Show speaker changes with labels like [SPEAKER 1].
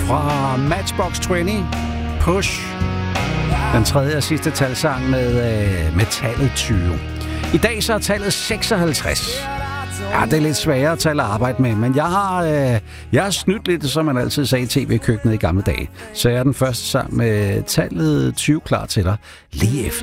[SPEAKER 1] fra Matchbox 20, Push. Den tredje og sidste talsang med tallet 20. I dag så er tallet 56. Ja, det er lidt sværere at tale at arbejde med, men jeg har snydt lidt, som man altid sagde i tv-køkkenet i gamle dage. Så jeg er den første sang med tallet 20 klar til dig lige efter.